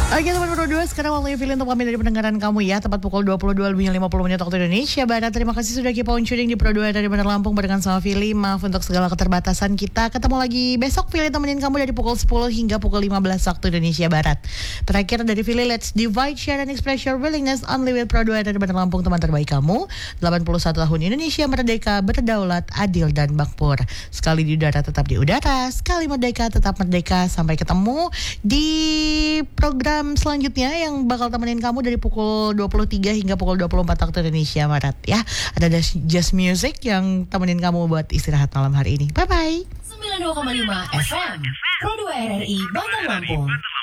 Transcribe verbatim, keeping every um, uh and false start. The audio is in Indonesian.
Oke teman Pro dua, sekarang waktunya pilih untuk pamit dari pendengaran kamu ya. Tepat pukul dua puluh dua lebih lima puluh menit waktu Indonesia Barat. Terima kasih sudah keep on tuning di Pro dua dari Bandar Lampung barengan sama Fili. Maaf untuk segala keterbatasan kita. Ketemu lagi besok, Fili temenin kamu dari pukul sepuluh hingga pukul lima belas waktu Indonesia Barat. Terakhir dari Fili, let's divide, share, and express your willingness only with Pro dua dari Bandar Lampung, teman terbaik kamu. delapan puluh satu tahun Indonesia merdeka, berdaulat, adil, dan makmur. Sekali di udara tetap di udara, sekali merdeka tetap merdeka. Sampai ketemu di program selanjutnya yang bakal temenin kamu dari pukul dua puluh tiga hingga pukul dua puluh empat waktu Indonesia Barat ya. Ada Just Music yang temenin kamu buat istirahat malam hari ini. Bye bye. sembilan puluh dua koma lima F M Pro dua R R I Bandar Lampung.